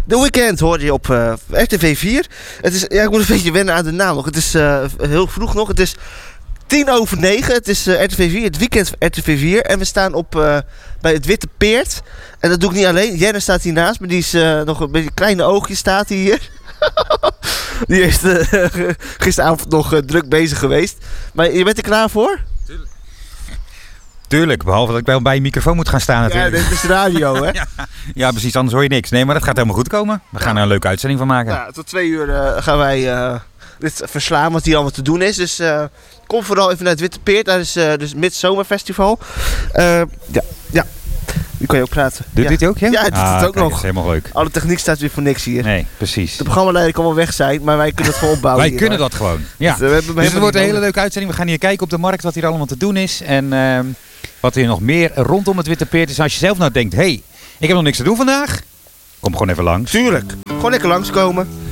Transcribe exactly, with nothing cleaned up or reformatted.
The Weeknd hoorde je op uh, R T V vier. Het is, ja, ik moet een beetje wennen aan de naam nog. Het is uh, heel vroeg nog. Het is tien over negen. Het is uh, R T V vier, het weekend van R T V vier. En we staan op, uh, bij het Witte Peert. En dat doe ik niet alleen. Jenne staat hier naast me. Die is uh, nog een beetje kleine oogjes staat hier. Die is uh, gisteravond nog uh, druk bezig geweest. Maar je bent er klaar voor? Tuurlijk. Tuurlijk, behalve dat ik wel bij je microfoon moet gaan staan natuurlijk. Ja, dit is radio, hè? ja, ja, precies, anders hoor je niks. Nee, maar dat gaat helemaal goed komen. We gaan er een leuke uitzending van maken. Ja, tot twee uur uh, gaan wij uh, dit verslaan wat hier allemaal te doen is. Dus uh, kom vooral even naar het Witte Peert. Daar is uh, dus Midzomerfestival. Uh, ja, ja. Nu kan je ook praten. Doet ja. dit ook, ja? Ja, het doet ah, het ook kijk, nog. Dat is helemaal leuk. Alle techniek staat weer voor niks hier. Nee, precies. De programmaleider kan wel weg zijn, maar wij kunnen het gewoon opbouwen. Wij hier, kunnen hoor. dat gewoon. Ja. Dus, uh, we hebben dus het wordt een hele nodig. leuke uitzending. We gaan hier kijken op de markt wat hier allemaal te doen is. En uh, wat er nog meer rondom het Witte Peert is. Als je zelf nou denkt, hé, hey, ik heb nog niks te doen vandaag. Kom gewoon even langs. Tuurlijk. Gewoon lekker langskomen.